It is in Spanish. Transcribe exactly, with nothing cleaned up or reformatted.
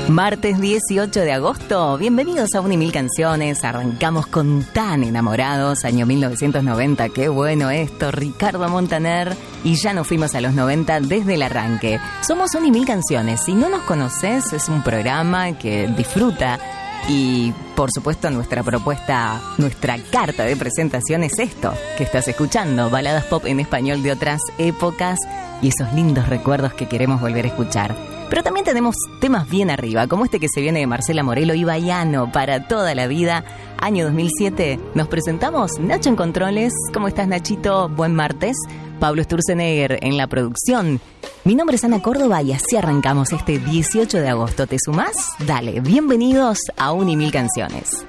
Martes dieciocho de agosto, bienvenidos a Un y Mil Canciones. Arrancamos con Tan Enamorados, año mil novecientos noventa. Qué bueno esto, Ricardo Montaner. Y ya nos fuimos a los noventa desde el arranque. Somos Un y Mil Canciones. Si no nos conoces, es un programa que disfruta. Y por supuesto nuestra propuesta, nuestra carta de presentación es esto que estás escuchando, baladas pop en español de otras épocas y esos lindos recuerdos que queremos volver a escuchar. Pero también tenemos temas bien arriba, como este que se viene de Marcela Morelo y Baiano, Para Toda la Vida, año dos mil siete. Nos presentamos, Nacho en Controles. ¿Cómo estás, Nachito? Buen martes. Pablo Sturzenegger en la producción. Mi nombre es Ana Córdoba y así arrancamos este dieciocho de agosto. ¿Te sumás? Dale, bienvenidos a Un y Mil Canciones.